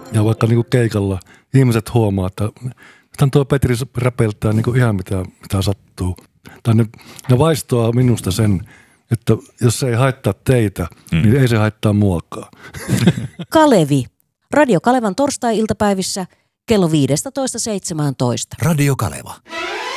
ja vaikka niin kuin keikalla ihmiset huomaa, että tuo Petri räpeltää niin kuin ihan mitä sattuu. Tai ne vaistoaa minusta sen, että jos se ei haittaa teitä, niin ei se haittaa muakaan. Kalevi. Radio Kalevan torstai-iltapäivissä kello 15.17. Radio Kaleva.